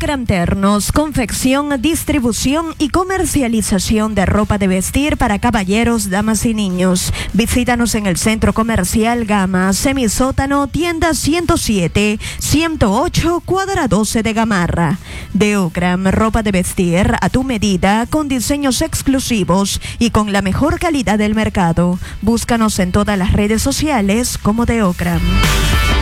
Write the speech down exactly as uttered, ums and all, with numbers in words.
Ocram Ternos, confección, distribución y comercialización de ropa de vestir para caballeros, damas y niños. Visítanos en el Centro Comercial Gama, Semisótano, tienda ciento siete, ciento ocho, cuadra doce de Gamarra. De Ocram, ropa de vestir a tu medida, con diseños exclusivos y con la mejor calidad del mercado. Búscanos en todas las redes sociales como de Ocram.